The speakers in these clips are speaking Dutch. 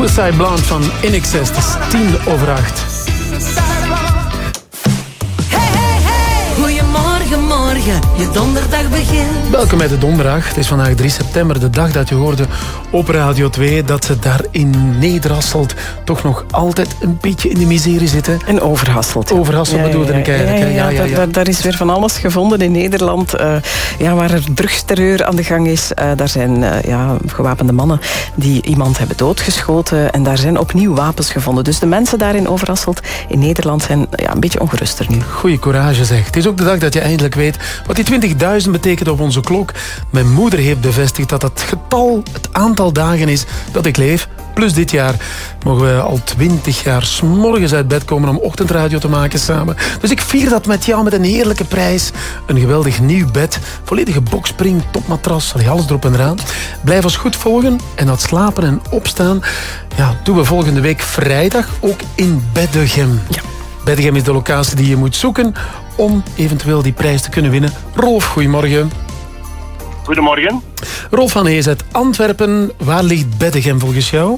Suicide Blonde van In Excess. Het is 7:10. Goedemorgen, je donderdag begint. Welkom bij de donderdag. Het is vandaag 3 september, de dag dat je hoorde op Radio 2... dat ze daar in Nederhasselt toch nog altijd een beetje in de miserie zitten. En Overhasselt. Overhasselt bedoelde ik eigenlijk. Ja. Daar is weer van alles gevonden in Nederland. Waar er drugsterreur aan de gang is. Daar zijn gewapende mannen die iemand hebben doodgeschoten. En daar zijn opnieuw wapens gevonden. Dus de mensen daar in Overhasselt in Nederland zijn een beetje ongeruster nu. Goeie courage zeg. Het is ook de dag dat je eindelijk weet wat die 20.000 betekent op onze klok. Mijn moeder heeft bevestigd dat het aantal dagen is dat ik leef. Plus dit jaar mogen we al 20 jaar 's morgens uit bed komen om ochtendradio te maken samen. Dus ik vier dat met jou met een heerlijke prijs. Een geweldig nieuw bed, volledige boxspring, topmatras, alles erop en eraan. Blijf ons goed volgen en dat slapen en opstaan doen we volgende week vrijdag ook in Beddegem. Ja. Beddegem is de locatie die je moet zoeken om eventueel die prijs te kunnen winnen. Rolf, goedemorgen. Goedemorgen. Rolf van Hees uit Antwerpen. Waar ligt Beddegem volgens jou?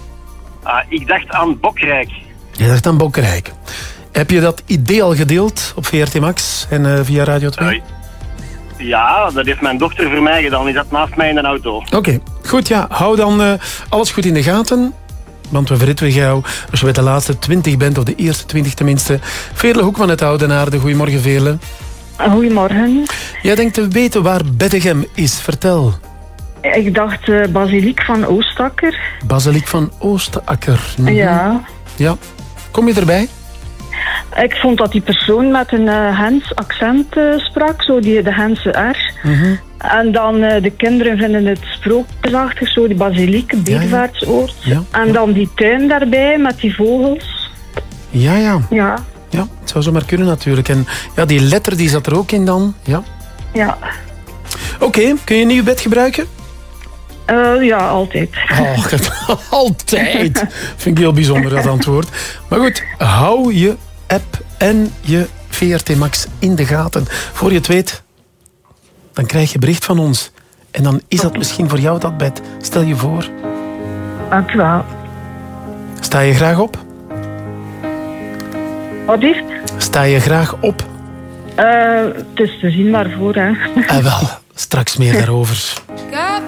Ik dacht aan Bokrijk. Je dacht aan Bokrijk. Heb je dat idee al gedeeld op VRT Max en via Radio 2? Ja, dat heeft mijn dochter voor mij gedaan. Die zat naast mij in de auto. Oké, goed ja. Hou dan alles goed in de gaten. Want we verritten jou als je bij de laatste 20 bent, of de eerste 20 tenminste. Veerle Hoek van het Oudenaarde. Goedemorgen, Veerle. Goedemorgen. Jij denkt te weten waar Beddegem is. Vertel. Ik dacht Basiliek van Oostakker. Basiliek van Oostakker. Ja. Ja. Kom je erbij? Ik vond dat die persoon met een Gens accent sprak, zo de Gentse R. En dan de kinderen vinden het sprookjesachtig, zo die basiliek, bedevaartsoord. Ja. En dan die tuin daarbij met die vogels. Ja. Ja. Ja, het zou zomaar kunnen natuurlijk. En ja, die letter die zat er ook in dan. Ja. Ja. Oké, kun je een nieuw bed gebruiken? Ja, altijd. Altijd. Vind ik heel bijzonder, dat antwoord. Maar goed, hou je app en je VRT Max in de gaten. Voor je het weet, dan krijg je bericht van ons. En dan is dat misschien voor jou dat bed. Stel je voor. Dank u wel. Sta je graag op? Wat is? Sta je graag op? Het is te zien waarvoor, hè. Wel, straks meer daarover.